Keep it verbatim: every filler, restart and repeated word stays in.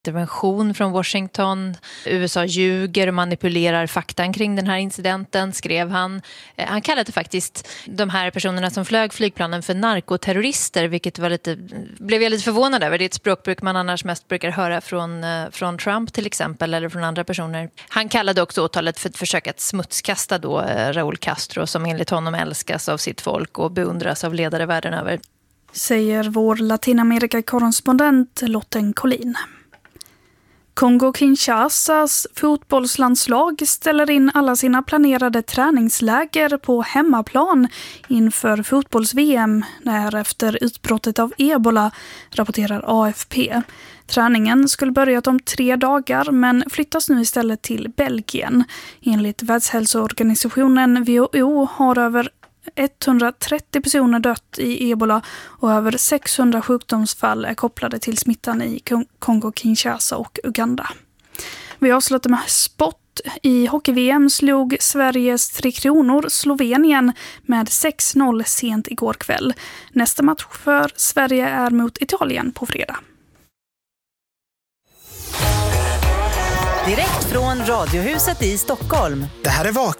intervention från Washington. U S A ljuger och manipulerar faktan kring den här incidenten, skrev han. Han kallade faktiskt de här personerna som flög flygplanen för narkoterrorister, vilket var lite, blev jag lite förvånad över. Det är ett språkbruk man annars mest brukar höra från, från Trump till exempel, eller från andra personer. Han kallade också åtalet för ett försök att smutskasta då Raúl Castro, som enligt honom älskas av sitt folk och beundras av ledare världen över. Säger vår Latinamerika-korrespondent Lotten Collin. Kongo-Kinshasas fotbollslandslag ställer in alla sina planerade träningsläger på hemmaplan inför fotbolls-V M när efter utbrottet av ebola, rapporterar A F P. Träningen skulle börjat om tre dagar men flyttas nu istället till Belgien. Enligt Världshälsoorganisationen W H O har över etthundratrettio personer dött i ebola och över sexhundra sjukdomsfall är kopplade till smittan i Kongo-Kinshasa och Uganda. Vi avslutar med sport. I hockey-V M slog Sveriges Tre Kronor Slovenien med sex noll sent igår kväll. Nästa match för Sverige är mot Italien på fredag. Direkt från Radiohuset i Stockholm. Det här är Vaken